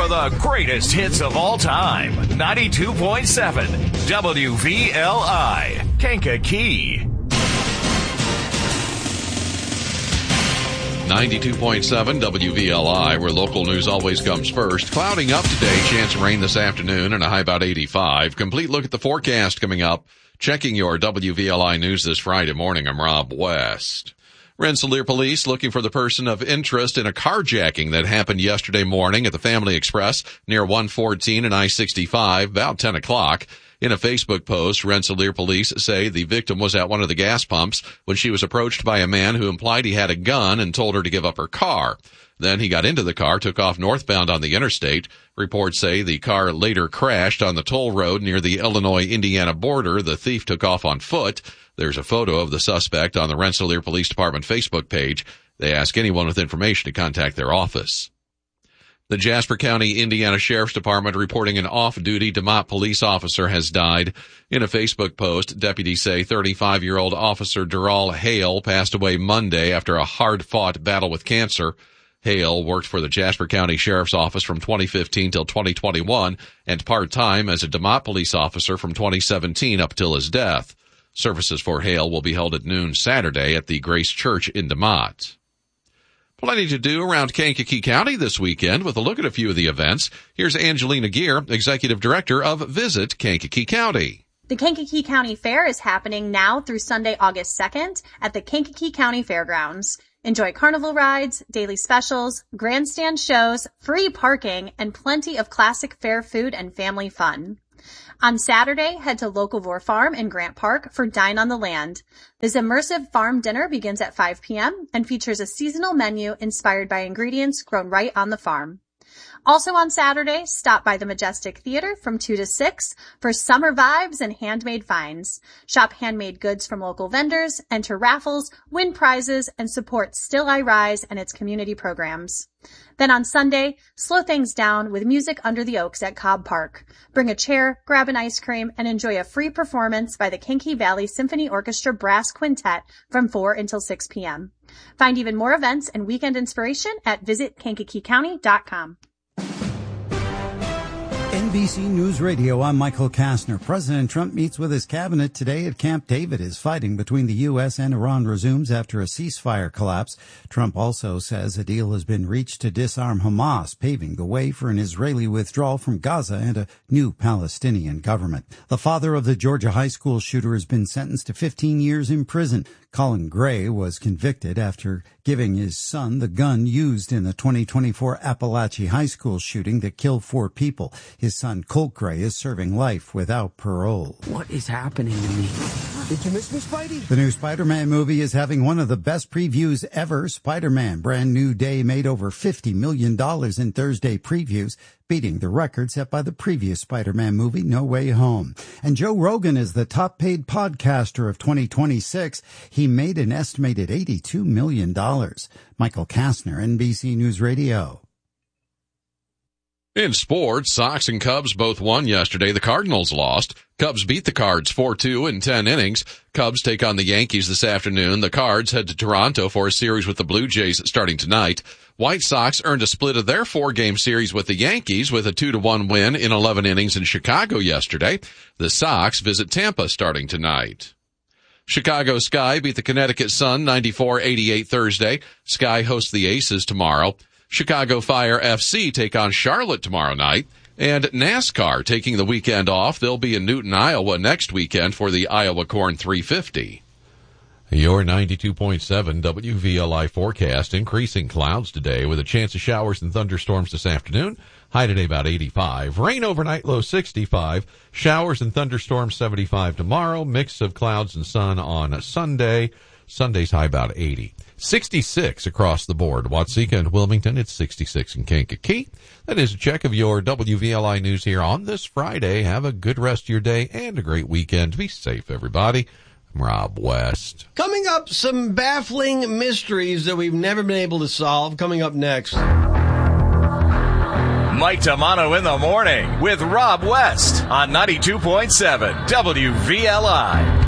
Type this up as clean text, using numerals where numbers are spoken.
for the greatest hits of all time. 92.7 WVLI, Kankakee. 92.7 WVLI, where local news always comes first. Clouding up today, chance of rain this afternoon, and a high about 85. Complete look at the forecast coming up. Checking your WVLI news this Friday morning, I'm Rob West. Rensselaer Police looking for the person of interest in a carjacking that happened yesterday morning at the Family Express near 114 and I-65, about 10 o'clock. In a Facebook post, Rensselaer Police say the victim was at one of the gas pumps when she was approached by a man who implied he had a gun and told her to give up her car. Then he got into the car, took off northbound on the interstate. Reports say the car later crashed on the toll road near the Illinois-Indiana border. The thief took off on foot. There's a photo of the suspect on the Rensselaer Police Department Facebook page. They ask anyone with information to contact their office. The Jasper County, Indiana Sheriff's Department reporting an off-duty DeMotte police officer has died. In a Facebook post, deputies say 35-year-old Officer Dural Hale passed away Monday after a hard-fought battle with cancer. Hale worked for the Jasper County Sheriff's Office from 2015 till 2021 and part-time as a DeMotte police officer from 2017 up till his death. Services for Hale will be held at noon Saturday at the Grace Church in DeMotte. Plenty to do around Kankakee County this weekend with a look at a few of the events. Here's Angelina Gear, Executive Director of Visit Kankakee County. The Kankakee County Fair is happening now through Sunday, August 2nd at the Kankakee County Fairgrounds. Enjoy carnival rides, daily specials, grandstand shows, free parking, and plenty of classic fair food and family fun. On Saturday, head to Locavore Farm in Grant Park for Dine on the Land. This immersive farm dinner begins at 5 p.m. and features a seasonal menu inspired by ingredients grown right on the farm. Also on Saturday, stop by the Majestic Theater from 2 to 6 for summer vibes and handmade finds. Shop handmade goods from local vendors, enter raffles, win prizes, and support Still I Rise and its community programs. Then on Sunday, slow things down with music under the oaks at Cobb Park. Bring a chair, grab an ice cream, and enjoy a free performance by the Kankakee Valley Symphony Orchestra Brass Quintet from 4 until 6 p.m. Find even more events and weekend inspiration at visitkankakeecounty.com. NBC News Radio, I'm Michael Kastner. President Trump meets with his cabinet today at Camp David as fighting between the U.S. and Iran resumes after a ceasefire collapse. Trump also says a deal has been reached to disarm Hamas, paving the way for an Israeli withdrawal from Gaza and a new Palestinian government. The father of the Georgia high school shooter has been sentenced to 15 years in prison. Colin Gray was convicted after giving his son the gun used in the 2024 Appalachia High School shooting that killed 4 people. His son, Colt Gray, is serving life without parole. What is happening to me? Did you miss me, Spidey? The new Spider-Man movie is having one of the best previews ever. Spider-Man Brand New Day made over $50 million in Thursday previews, beating the record set by the previous Spider-Man movie, No Way Home. And Joe Rogan is the top-paid podcaster of 2026. He made an estimated $82 million. Michael Kastner, NBC News Radio. In sports, Sox and Cubs both won yesterday. The Cardinals lost. Cubs beat the Cards 4-2 in 10 innings. Cubs take on the Yankees this afternoon. The Cards head to Toronto for a series with the Blue Jays starting tonight. White Sox earned a split of their 4-game series with the Yankees with a 2-1 win in 11 innings in Chicago yesterday. The Sox visit Tampa starting tonight. Chicago Sky beat the Connecticut Sun 94-88 Thursday. Sky hosts the Aces tomorrow. Chicago Fire FC take on Charlotte tomorrow night. And NASCAR taking the weekend off. They'll be in Newton, Iowa next weekend for the Iowa Corn 350. Your 92.7 WVLI forecast. Increasing clouds today with a chance of showers and thunderstorms this afternoon. High today about 85. Rain overnight, low 65. Showers and thunderstorms 75 tomorrow. Mix of clouds and sun on Sunday. Sunday's high about 80. 66 across the board. Watseka and Wilmington, it's 66 in Kankakee. That is a check of your WVLI news here on this Friday. Have a good rest of your day and a great weekend. Be safe, everybody. I'm Rob West. Coming up, some baffling mysteries that we've never been able to solve. Coming up next. Mike Tamano in the morning with Rob West on 92.7 WVLI.